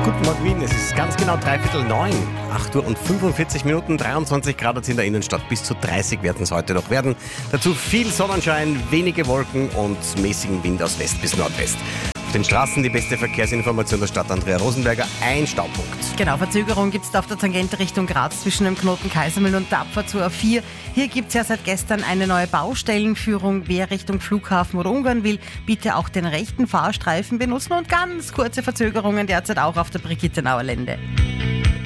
Guten Morgen Wien, es ist ganz genau 8:45, 8:45, 23 Grad hat es in der Innenstadt, bis zu 30 werden es heute noch werden. Dazu viel Sonnenschein, wenige Wolken und mäßigen Wind aus West bis Nordwest. Auf den Straßen die beste Verkehrsinformation der Stadt, Andrea Rosenberger, ein Staupunkt. Genau, Verzögerung gibt es auf der Tangente Richtung Graz zwischen dem Knoten Kaisermühlen und der Abfahrt zur A4. Hier gibt es ja seit gestern eine neue Baustellenführung. Wer Richtung Flughafen oder Ungarn will, bitte auch den rechten Fahrstreifen benutzen und ganz kurze Verzögerungen derzeit auch auf der Brigittenauer Lände.